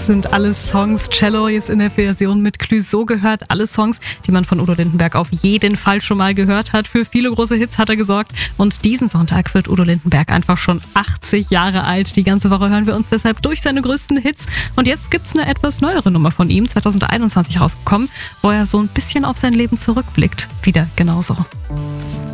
sind alles Songs, Cello jetzt in der Version mit Clouseau gehört, alle Songs, die man von Udo Lindenberg auf jeden Fall schon mal gehört hat. Für viele große Hits hat er gesorgt und diesen Sonntag wird Udo Lindenberg einfach schon 80 Jahre alt. Die ganze Woche hören wir uns deshalb durch seine größten Hits und jetzt gibt's eine etwas neuere Nummer von ihm, 2021 rausgekommen, wo er so ein bisschen auf sein Leben zurückblickt. Wieder genauso.